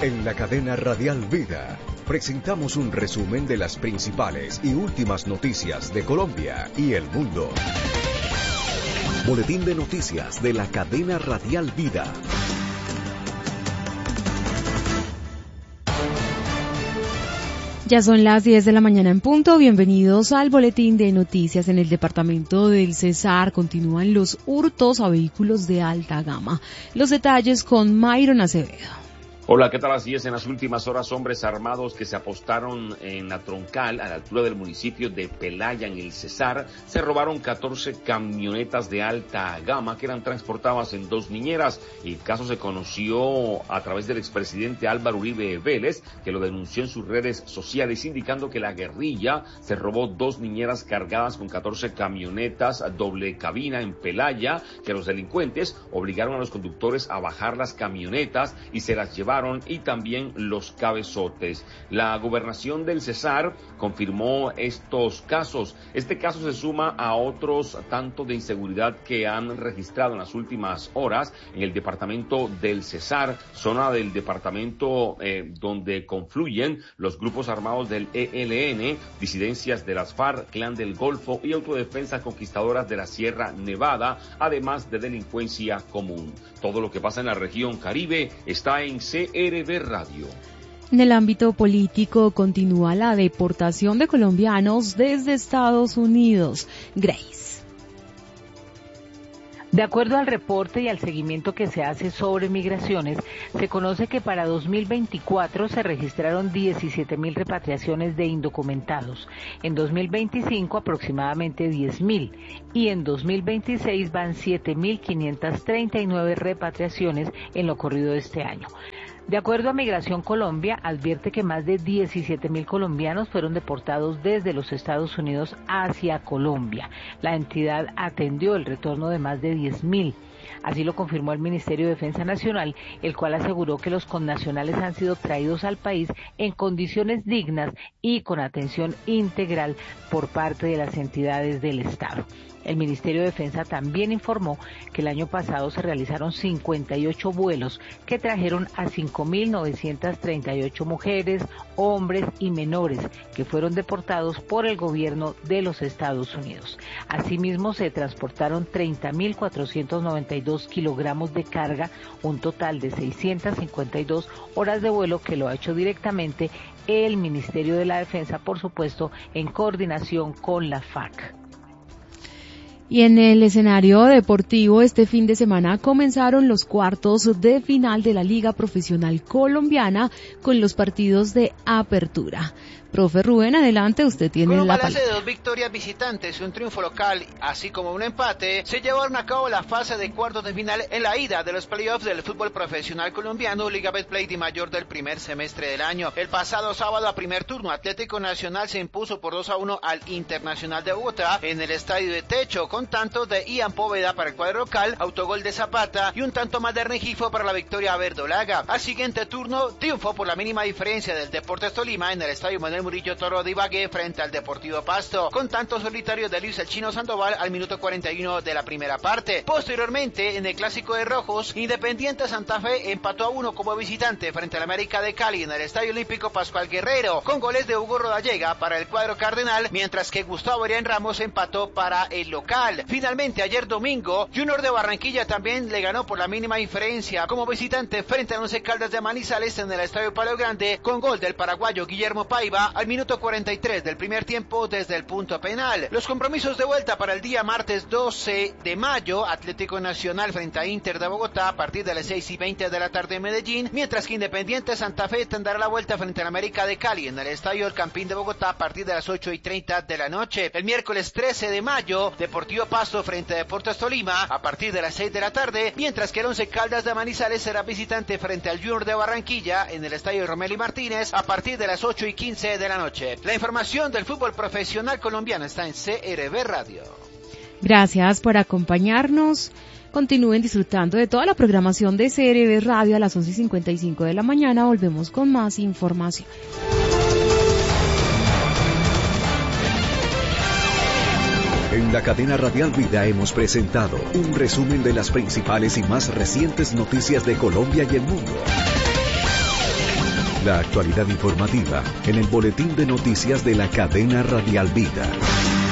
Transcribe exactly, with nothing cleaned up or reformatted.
En la cadena Radial Vida presentamos un resumen de las principales y últimas noticias de Colombia y el mundo. Boletín de noticias de la cadena Radial Vida. Ya son las diez de la mañana en punto. Bienvenidos al boletín de noticias. En el departamento del Cesar continúan los hurtos a vehículos de alta gama. Los detalles con Mayron Acevedo. Hola, ¿qué tal? Así es, en las últimas horas hombres armados que se apostaron en la Troncal, a la altura del municipio de Pelaya, en el Cesar, se robaron catorce camionetas de alta gama que eran transportadas en dos niñeras. El caso se conoció a través del expresidente Álvaro Uribe Vélez, que lo denunció en sus redes sociales, indicando que la guerrilla se robó dos niñeras cargadas con catorce camionetas doble cabina en Pelaya, que los delincuentes obligaron a los conductores a bajar las camionetas y se las llevaron, y también los cabezotes. La gobernación del Cesar confirmó estos casos. Este caso se suma a otros tanto de inseguridad que han registrado en las últimas horas en el departamento del Cesar, zona del departamento eh, donde confluyen los grupos armados del E L N, disidencias de las FARC, Clan del Golfo y Autodefensa Conquistadoras de la Sierra Nevada, además de delincuencia común. Todo lo que pasa en la región Caribe está en C R B Radio. En el ámbito político continúa la deportación de colombianos desde Estados Unidos. Grace. De acuerdo al reporte y al seguimiento que se hace sobre migraciones, se conoce que para dos mil veinticuatro se registraron diecisiete mil repatriaciones de indocumentados, en dos mil veinticinco aproximadamente diez mil y en dos mil veintiséis van siete mil quinientas treinta y nueve repatriaciones en lo corrido de este año. De acuerdo a Migración Colombia, advierte que más de diecisiete mil colombianos fueron deportados desde los Estados Unidos hacia Colombia. La entidad atendió el retorno de más de diez mil. Así lo confirmó el Ministerio de Defensa Nacional, el cual aseguró que los connacionales han sido traídos al país en condiciones dignas y con atención integral por parte de las entidades del Estado. El Ministerio de Defensa también informó que el año pasado se realizaron cincuenta y ocho vuelos que trajeron a cinco mil novecientas treinta y ocho mujeres, hombres y menores que fueron deportados por el gobierno de los Estados Unidos. Asimismo, se transportaron treinta mil cuatrocientos noventa y dos kilogramos de carga, un total de seiscientas cincuenta y dos horas de vuelo que lo ha hecho directamente el Ministerio de la Defensa, por supuesto, en coordinación con la F A C. Y en el escenario deportivo, este fin de semana comenzaron los cuartos de final de la Liga Profesional Colombiana con los partidos de apertura. Profe Rubén, adelante, usted tiene Con un la balance palabra. de dos victorias visitantes y un triunfo local, así como un empate, se llevaron a cabo la fase de cuartos de final en la ida de los playoffs del fútbol profesional colombiano, Liga Betplay Di Mayor del primer semestre del año. El pasado sábado, a primer turno, Atlético Nacional se impuso por dos a uno al Internacional de Bogotá en el Estadio de Techo, con tantos de Ian Póveda para el cuadro local, autogol de Zapata y un tanto más de Rengifo para la victoria verdolaga. Al siguiente turno, triunfo por la mínima diferencia del Deportes Tolima en el Estadio Manuel Murillo Toro de Ibagué frente al Deportivo Pasto, con tantos solitarios de Luis el Chino Sandoval al minuto cuarenta y uno de la primera parte. Posteriormente, en el Clásico de Rojos, Independiente Santa Fe empató a uno como visitante frente al América de Cali en el Estadio Olímpico Pascual Guerrero, con goles de Hugo Rodallega para el cuadro cardenal, mientras que Gustavo Arián Ramos empató para el local. Finalmente, ayer domingo, Junior de Barranquilla también le ganó por la mínima diferencia como visitante frente al Once Caldas de Manizales en el Estadio Palo Grande, con gol del paraguayo Guillermo Paiva al minuto cuarenta y tres del primer tiempo desde el punto penal. Los compromisos de vuelta para el día martes doce de mayo, Atlético Nacional frente a Inter de Bogotá a partir de las seis y veinte de la tarde en Medellín, mientras que Independiente Santa Fe tendrá la vuelta frente al América de Cali en el Estadio El Campín de Bogotá a partir de las ocho y treinta de la noche. El miércoles trece de mayo, Deportivo Pasto frente a Deportes Tolima a partir de las seis de la tarde, mientras que el Once Caldas de Manizales será visitante frente al Junior de Barranquilla en el Estadio Romelio Martínez a partir de las ocho y quince de la noche. La información del fútbol profesional colombiano está en C R B Radio. Gracias por acompañarnos. Continúen disfrutando de toda la programación de C R B Radio. A las once y cincuenta y cinco de la mañana volvemos con más información. En la cadena Radial Vida hemos presentado un resumen de las principales y más recientes noticias de Colombia y el mundo. La actualidad informativa en el boletín de noticias de la cadena Radial Vida.